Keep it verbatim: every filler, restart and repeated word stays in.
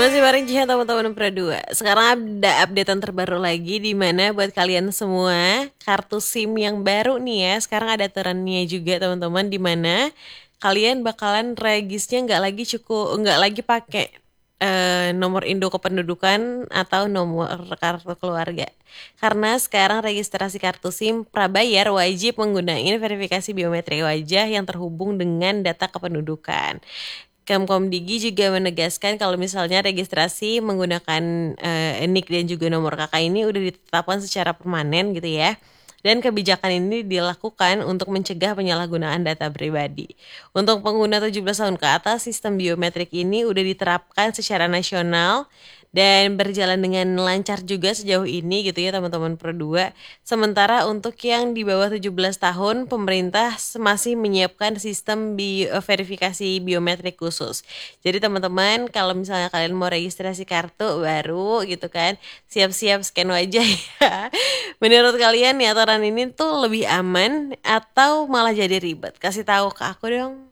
Masih bareng Jihan teman-teman Pro dua. Sekarang ada updatean terbaru lagi di mana buat kalian semua kartu SIM yang baru nih ya. Sekarang ada aturannya juga teman-teman di mana kalian bakalan regisnya nggak lagi cukup nggak lagi pakai eh, nomor induk kependudukan atau nomor kartu keluarga. Karena sekarang registrasi kartu SIM prabayar wajib menggunakan verifikasi biometrik wajah yang terhubung dengan data kependudukan. Kemkomdigi juga menegaskan kalau misalnya registrasi menggunakan eh, nik dan juga nomor K K ini udah ditetapkan secara permanen gitu ya. Dan kebijakan ini dilakukan untuk mencegah penyalahgunaan data pribadi. Untuk pengguna tujuh belas tahun ke atas, sistem biometrik ini udah diterapkan secara nasional dan berjalan dengan lancar juga sejauh ini gitu ya teman-teman Pro dua. Sementara untuk yang di bawah tujuh belas tahun, pemerintah masih menyiapkan sistem bi verifikasi biometrik khusus. Jadi teman-teman kalau misalnya kalian mau registrasi kartu baru gitu kan, siap-siap scan wajah ya. Menurut kalian nih aturan ini tuh lebih aman atau malah jadi ribet? Kasih tahu ke aku dong.